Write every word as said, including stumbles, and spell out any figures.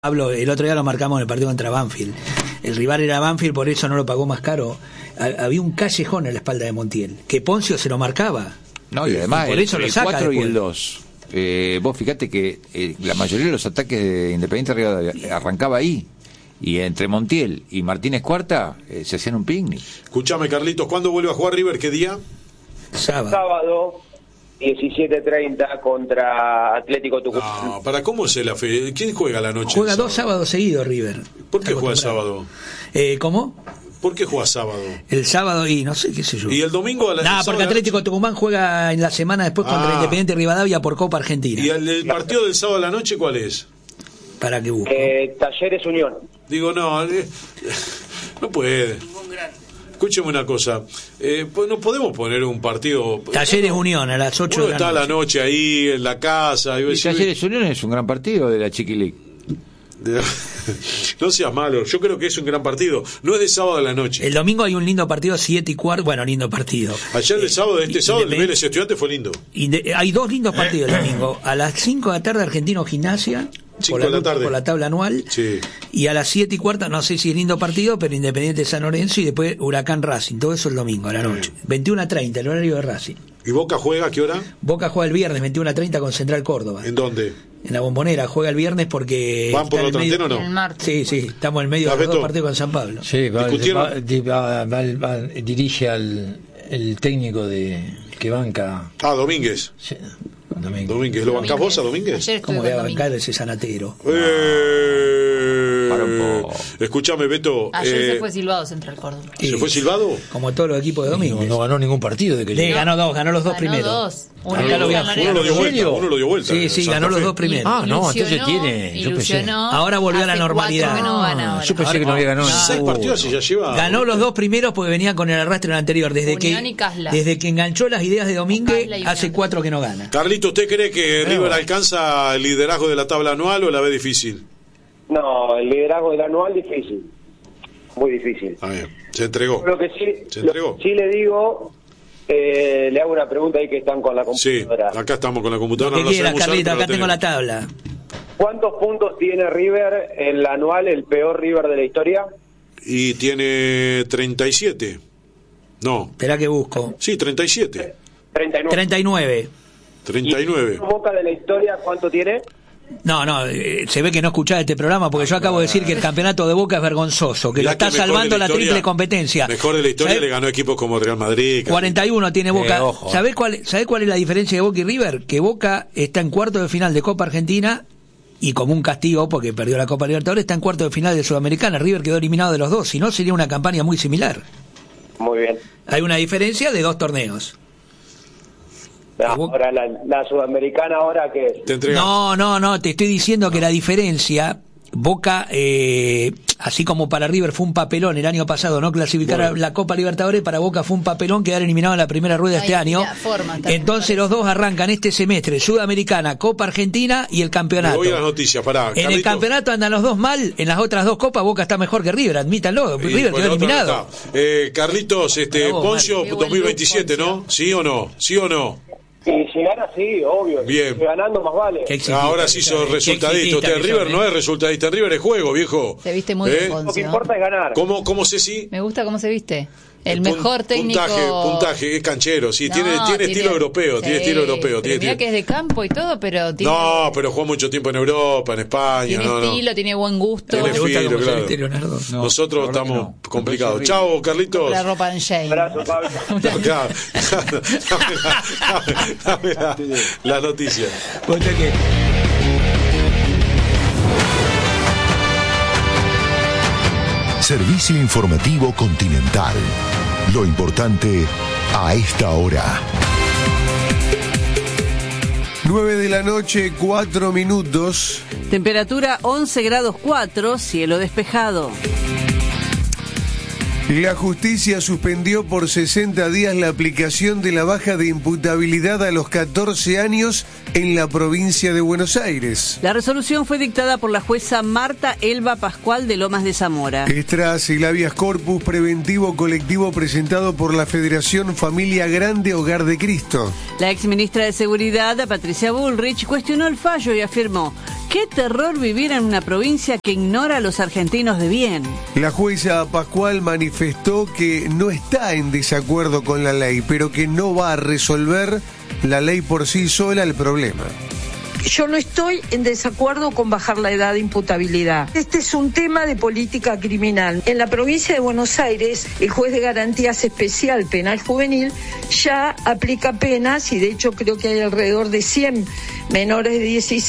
Hablo, el otro día lo marcamos en el partido contra Banfield. El rival era Banfield, por eso no lo pagó más caro. Había un callejón en la espalda de Montiel, que Poncio se lo marcaba. No, y además y por eso el, lo el saca cuatro y después. el dos. Eh, vos fíjate que eh, la mayoría de los ataques de Independiente Rivadavia arrancaba ahí. Y entre Montiel y Martínez Cuarta eh, se hacían un picnic. Escuchame, Carlitos, ¿cuándo vuelve a jugar River? ¿Qué día? Sábado. Sábado, diecisiete treinta contra Atlético Tucumán. No, ¿para cómo es la fe? ¿Quién juega la noche? Juega dos sábados seguidos River. ¿Por qué Está juega acostumbrado. sábado? Eh, ¿Cómo? ¿Por qué juega sábado? El sábado y no sé qué sé yo. ¿Y el domingo a la Nah, porque Atlético Tucumán juega en la semana después contra Ah. Independiente Rivadavia por Copa Argentina. ¿Y el, el partido del sábado a la noche cuál es? Para que busque. Eh, Talleres Unión. Digo, no, eh, no puede. Escúcheme una cosa, eh, pues no podemos poner un partido. Talleres uno, Unión a las ocho uno de la está a noche. la noche ahí en la casa. Y, Y decir, Talleres Unión es un gran partido de la Chiqui League. no seas malo, yo creo que es un gran partido. No es de sábado a la noche. El domingo hay un lindo partido, siete y cuarto. Bueno, lindo partido. Ayer el Eh, sábado, este sábado, el Independ- Vélez Estudiantes fue lindo. Inde- hay dos lindos partidos el domingo. A las cinco de la tarde Argentino Gimnasia. Cinco por la, de la lucha tarde. por la tabla anual. Sí. Y a las siete y cuarta, no sé si es lindo partido, pero Independiente San Lorenzo y después Huracán Racing. Todo eso el domingo a la noche. veintiuno a treinta, el horario de Racing. ¿Y Boca juega a qué hora? Boca juega el viernes, veintiuno a treinta con Central Córdoba. ¿En dónde? En la Bombonera, juega el viernes porque... ¿Van por está en otro el medio- anteno o no? El martes. Sí, sí, estamos en medio de ¿Estás, los dos Beto? partidos con San Pablo. Sí, va, ¿Discutieron? va- di- va- va- va- dirige al el técnico de que banca. Ah, Domínguez. Sí, Domingo. Domínguez, ¿lo bancás vos a Domínguez? Ayer estuve ¿Cómo con voy a Domínguez. bancar ese sanatero? Eh, Para un poco. Escúchame, Beto. Ayer eh, se fue silbado Central Córdoba. ¿Se fue silbado? Como todos los equipos de No, Domínguez. no ganó ningún partido de que Le llegó. ganó dos, ganó los dos Ganó primeros. dos. Uno Acá ganó lo voy a- San Uno lo dio Lorenzo. vuelta, serio? uno lo dio vuelta. Sí, sí, Santa ganó los Fe. dos primeros. Ah, no, entonces Ilusionó, tiene. Yo pensé. ilusionó. Ahora volvió a la Hace normalidad. cuatro que no gana ahora. Yo pensé que no había ganado. Seis ninguno. partidos y ya lleva. Ganó los dos primeros porque venía con el arrastre en el anterior. Desde Unión que, y Casla. desde que enganchó las ideas de Domínguez, Casla y hace Unión. cuatro que no gana. Carlito, ¿usted cree que Pero- River alcanza el liderazgo de la tabla anual o la ve difícil? No, el liderazgo del anual difícil. Muy difícil. A ver, se entregó. Lo que sí, ¿Se lo entregó? que sí le digo, eh, le hago una pregunta ahí que están con la Sí, computadora. acá estamos con la computadora. Lo no que la quiera, sabemos usar, Carlito, pero acá tengo la tenemos. tabla. ¿Cuántos puntos tiene River en la anual, el peor River de la historia? Y tiene treinta y siete. No, Esperá que busco. sí, treinta y siete. treinta y nueve. treinta y nueve. treinta y nueve. Boca de la historia, ¿cuánto tiene? No, no, eh, se ve que no escuchás este programa porque yo acabo de decir que el campeonato de Boca es vergonzoso, que Mirá lo está que mejor salvando de la, historia- triple competencia. Mejor de la historia ¿Sabés? le ganó equipos como Real Madrid. cuarenta y uno tiene Boca. Eh, ojo. ¿Sabés cuál, ¿Sabés cuál es la diferencia de Boca y River? Que Boca está en cuarto de final de Copa Argentina y como un castigo porque perdió la Copa Libertadores está en cuarto de final de Sudamericana. River quedó eliminado de los dos, si no sería una campaña muy similar. Muy bien. Hay una diferencia de dos torneos. Ahora, la, la sudamericana, ¿ahora qué es? Te entregas. No, no, no, te estoy diciendo que la diferencia, Boca, eh, así como para River fue un papelón el año pasado no clasificar Bueno. a la Copa Libertadores, para Boca fue un papelón quedar eliminado en la primera rueda Ay, este año. la forma también, Entonces los dos arrancan este semestre, Sudamericana, Copa Argentina y el Me campeonato. voy a las noticias, pará. En el Carlito. campeonato andan los dos mal, en las otras dos copas Boca está mejor que River, admítanlo, Y, River bueno, quedó otra eliminado. vez está. Eh, Carlitos, este, Para vos, Poncio Mario. Qué buen dos mil veintisiete, look, ¿no? Poncio. ¿Sí o no? ¿Sí o no? Y si gana, sí, obvio. Bien. Si ganando, más vale. Qué exitista Ahora que sí sos, sos qué resultadista. exitista Usted que River sos, no eh. es resultadista, River es juego, viejo. Se viste muy ¿Eh? bien, Lo que Poncio. importa es ganar. ¿Cómo, cómo Ceci? Me gusta cómo se viste. El Pun- mejor técnico. Puntaje, puntaje, es canchero, sí, No, tiene, tiene estilo europeo, sí, tiene estilo europeo. pero Tiene, mirá tiene- que es de campo y todo, pero tiene, No, pero jugó mucho tiempo en Europa, en España. tiene no, no. estilo, tiene buen gusto. Tiene ¿Te gusta filo, cómo se claro. viste Leonardo? No, Nosotros la verdad que estamos no. complicados. Me parece Chao, Carlitos. La ropa en Shane. Abrazo, Pablo. Claro. Dame la- dame la- la noticia. Ponte que- Servicio informativo Continental. Lo importante a esta hora. nueve de la noche, cuatro minutos. Temperatura once grados cuatro, cielo despejado. La justicia suspendió por sesenta días la aplicación de la baja de imputabilidad a los catorce años en la provincia de Buenos Aires. La resolución fue dictada por la jueza Marta Elba Pascual de Lomas de Zamora. Es tras el habeas corpus preventivo colectivo presentado por la Federación Familia Grande Hogar de Cristo. La exministra de Seguridad, Patricia Bullrich, cuestionó el fallo y afirmó Qué terror vivir en una provincia que ignora a los argentinos de bien. La jueza Pascual manifestó que no está en desacuerdo con la ley, pero que no va a resolver la ley por sí sola el problema. Yo no estoy en desacuerdo con bajar la edad de imputabilidad. Este es un tema de política criminal. En la provincia de Buenos Aires, el juez de garantías especial penal juvenil ya aplica penas, y de hecho creo que hay alrededor de cien menores de dieciséis